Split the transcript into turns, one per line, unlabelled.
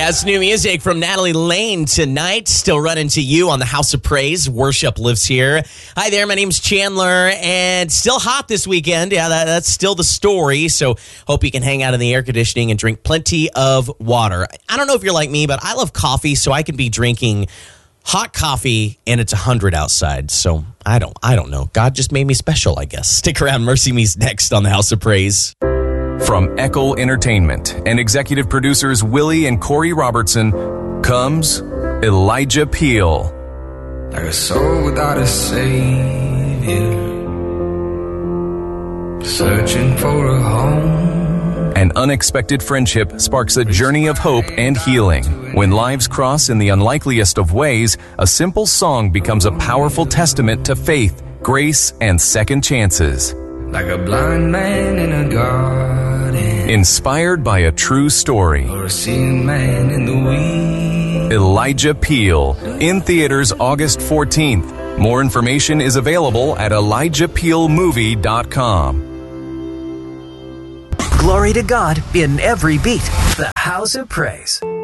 That's new music from Natalie Lane tonight. Still running to you on the House of Praise. Worship lives here. Hi there, my name's Chandler, and still hot this weekend. Yeah, that's still the story, so hope you can hang out in the air conditioning and drink plenty of water. I don't know if you're like me, but I love coffee, so I can be drinking hot coffee and it's 100 outside. So I don't know. God just made me special, I guess. Stick around. Mercy Me's next on the House of Praise.
From Eckel Entertainment and executive producers Willie and Corey Robertson comes Elijah Peel.
Like a soul without a savior, searching for a home.
An unexpected friendship sparks a journey of hope and healing. When lives cross in the unlikeliest of ways, a simple song becomes a powerful testament to faith, grace, and second chances.
Like a blind man in a garden,
inspired by a true story.
or a seeing man in the weeds.
Elijah Peel, in theaters August 14th. More information is available at ElijahPeelMovie.com.
Glory to God in every beat. The House of Praise.